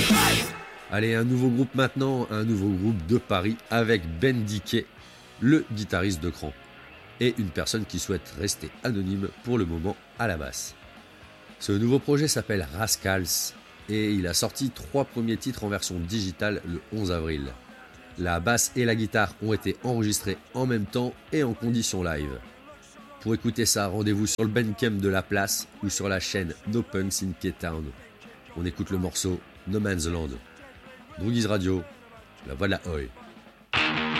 Allez, un nouveau groupe maintenant, un nouveau groupe de Paris avec Ben Dickey, le guitariste de Cran, et une personne qui souhaite rester anonyme pour le moment à la basse. Ce nouveau projet s'appelle Rascals et il a sorti 3 premiers titres en version digitale le 11 avril. La basse et la guitare ont été enregistrées en même temps et en condition live. Pour écouter ça, rendez-vous sur le Bandcamp de La Place ou sur la chaîne No Punks in K-Town. On écoute le morceau No Man's Land. Droogies Radio, la voix de la Oi.